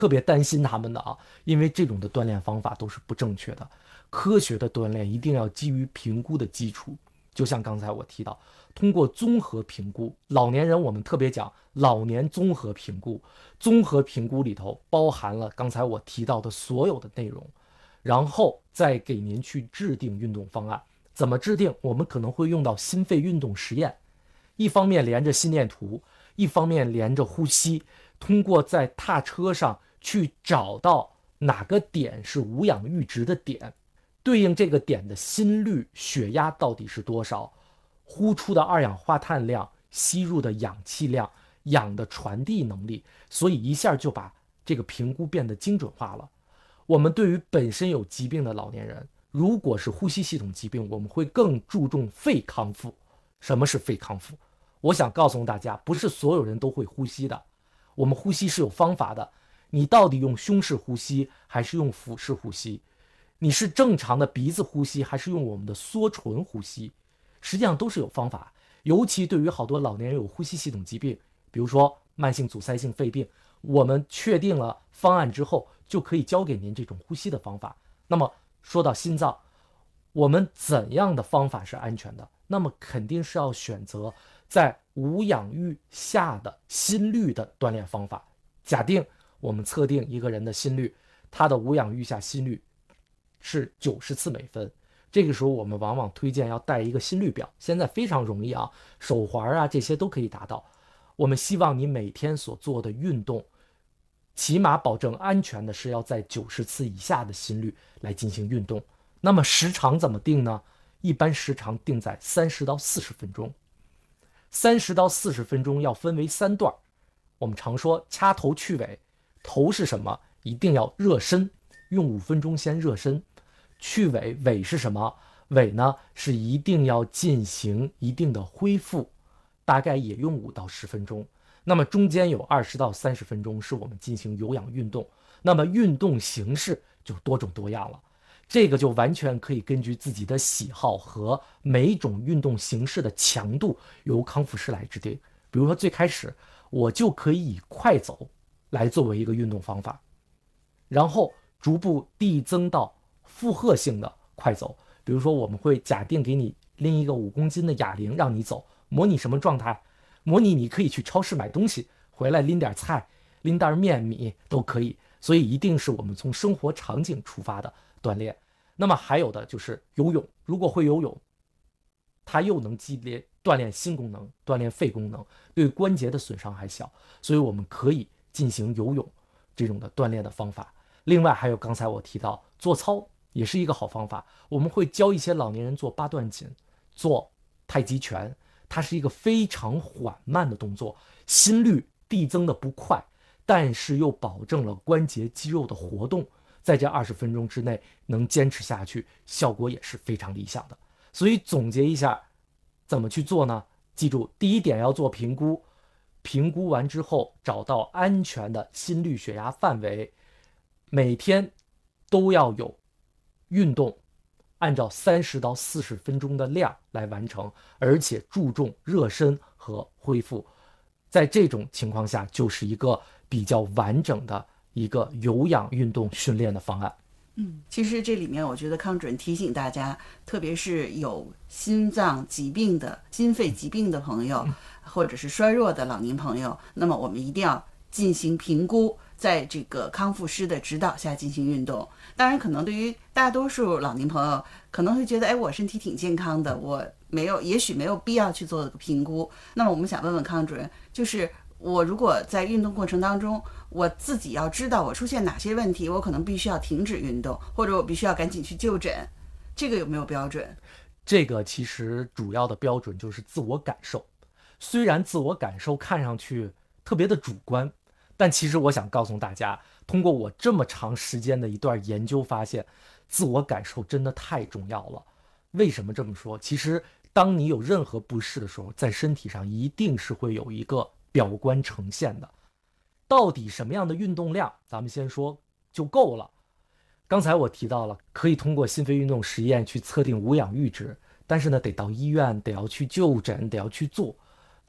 特别担心他们的啊，因为这种的锻炼方法都是不正确的。科学的锻炼一定要基于评估的基础，就像刚才我提到，通过综合评估，老年人我们特别讲老年综合评估，综合评估里头包含了刚才我提到的所有的内容，然后再给您去制定运动方案。怎么制定？我们可能会用到心肺运动实验，一方面连着心电图，一方面连着呼吸，通过在踏车上去找到哪个点是无氧阈值的点，对应这个点的心率、血压到底是多少，呼出的二氧化碳量、吸入的氧气量、氧的传递能力，所以一下就把这个评估变得精准化了。我们对于本身有疾病的老年人，如果是呼吸系统疾病，我们会更注重肺康复。什么是肺康复？我想告诉大家，不是所有人都会呼吸的，我们呼吸是有方法的。你到底用胸式呼吸还是用腹式呼吸？你是正常的鼻子呼吸还是用我们的缩唇呼吸？实际上都是有方法。尤其对于好多老年人有呼吸系统疾病，比如说慢性阻塞性肺病，我们确定了方案之后，就可以教给您这种呼吸的方法。那么说到心脏，我们怎样的方法是安全的？那么肯定是要选择在无氧阈下的心率的锻炼方法。假定我们测定一个人的心率，他的无氧阈下心率是90次每分，这个时候我们往往推荐要带一个心率表，现在非常容易啊，手环啊这些都可以达到。我们希望你每天所做的运动，起码保证安全的是要在90次以下的心率来进行运动。那么时长怎么定呢？一般时长定在30到40分钟。30到40分钟要分为3段。我们常说掐头去尾，头是什么？一定要热身，用5分钟先热身。去尾，尾是什么？尾呢是一定要进行一定的恢复，大概也用5到10分钟。那么中间有20到30分钟是我们进行有氧运动，那么运动形式就多种多样了。这个就完全可以根据自己的喜好和每种运动形式的强度由康复师来制定。比如说最开始我就可以以快走来作为一个运动方法，然后逐步递增到负荷性的快走。比如说我们会假定给你拎一个5公斤的哑铃让你走，模拟什么状态？模拟你可以去超市买东西，回来拎点菜，拎袋面米都可以。所以一定是我们从生活场景出发的锻炼。那么还有的就是游泳，如果会游泳，它又能锻炼心功能，锻炼肺功能，对关节的损伤还小，所以我们可以进行游泳这种的锻炼的方法。另外还有刚才我提到做操也是一个好方法，我们会教一些老年人做八段锦，做太极拳，它是一个非常缓慢的动作，心率递增的不快，但是又保证了关节肌肉的活动，在这20分钟之内能坚持下去，效果也是非常理想的。所以总结一下怎么去做呢？记住，第一点要做评估，评估完之后找到安全的心率血压范围，每天都要有运动，按照30到40分钟的量来完成，而且注重热身和恢复。在这种情况下，就是一个比较完整的一个有氧运动训练的方案。 其实这里面我觉得康主任提醒大家，特别是有心脏疾病的、心肺疾病的朋友，或者是衰弱的老年朋友，那么我们一定要进行评估，在这个康复师的指导下进行运动。当然，可能对于大多数老年朋友，可能会觉得，哎，我身体挺健康的，我也许没有必要去做这个评估。那么我们想问问康主任，就是我如果在运动过程当中，我自己要知道我出现哪些问题，我可能必须要停止运动，或者我必须要赶紧去就诊，这个有没有标准？ 这个其实主要的标准就是自我感受。虽然自我感受看上去特别的主观，但其实我想告诉大家，通过我这么长时间的一段研究发现，自我感受真的太重要了。为什么这么说？其实当你有任何不适的时候，在身体上一定是会有一个表观呈现的。到底什么样的运动量，咱们先说就够了。刚才我提到了，可以通过心肺运动实验去测定无氧阈值，但是呢，得到医院，得要去就诊，得要去做。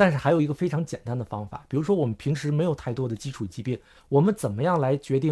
但是还有一个非常简单的方法，比如说我们平时没有太多的基础疾病，我们怎么样来决定